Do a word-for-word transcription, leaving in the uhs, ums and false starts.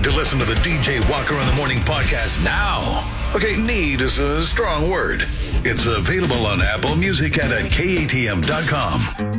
to listen to the D J Walker in the Morning podcast now. Okay, need is a strong word. It's available on Apple Music and at K A T M dot com.